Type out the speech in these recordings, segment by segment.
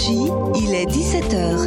RMJ, il est 17h.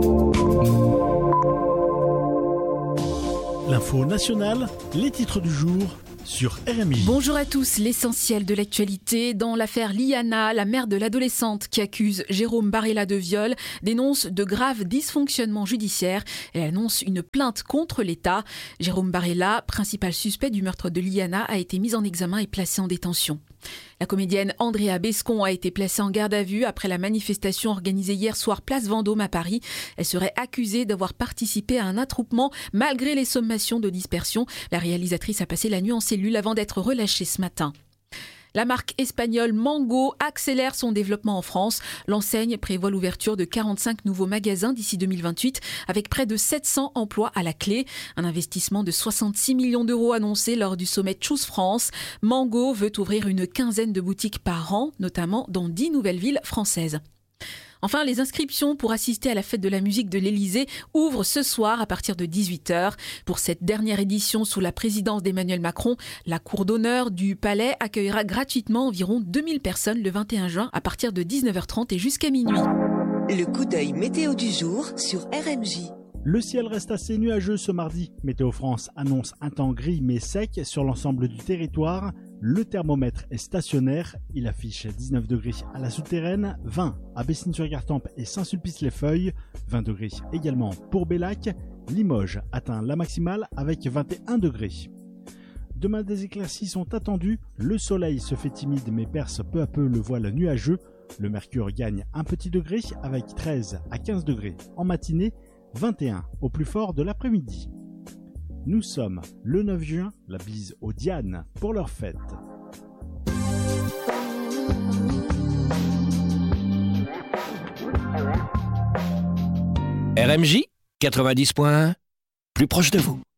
L'info nationale, les titres du jour sur RMJ. Bonjour à tous, l'essentiel de l'actualité. Dans l'affaire Liana, la mère de l'adolescente qui accuse Jérôme Barella de viol dénonce de graves dysfonctionnements judiciaires. Elle annonce une plainte contre l'État. Jérôme Barella, principal suspect du meurtre de Liana, a été mis en examen et placé en détention. La comédienne Andrea Bescon a été placée en garde à vue après la manifestation organisée hier soir place Vendôme à Paris. Elle serait accusée d'avoir participé à un attroupement malgré les sommations de dispersion. La réalisatrice a passé la nuit en cellule avant d'être relâchée ce matin. La marque espagnole Mango accélère son développement en France. L'enseigne prévoit l'ouverture de 45 nouveaux magasins d'ici 2028 avec près de 700 emplois à la clé. Un investissement de 66 millions d'euros annoncé lors du sommet Choose France. Mango veut ouvrir une quinzaine de boutiques par an, notamment dans 10 nouvelles villes françaises. Enfin, les inscriptions pour assister à la fête de la musique de l'Elysée ouvrent ce soir à partir de 18h. Pour cette dernière édition sous la présidence d'Emmanuel Macron, la cour d'honneur du Palais accueillera gratuitement environ 2000 personnes le 21 juin à partir de 19h30 et jusqu'à minuit. Le coup d'œil météo du jour sur RMJ. Le ciel reste assez nuageux ce mardi. Météo France annonce un temps gris mais sec sur l'ensemble du territoire. Le thermomètre est stationnaire. Il affiche 19 degrés à la Souterraine, 20 à Bessines-sur-Gartempe et Saint-Sulpice-les-Feuilles, 20 degrés également pour Bellac. Limoges atteint la maximale avec 21 degrés. Demain, des éclaircies sont attendues. Le soleil se fait timide mais perce peu à peu le voile nuageux. Le mercure gagne un petit degré avec 13 à 15 degrés en matinée, 21 au plus fort de l'après-midi. Nous sommes le 9 juin, la bise aux Dianes pour leur fête. RMJ 90.1, plus proche de vous.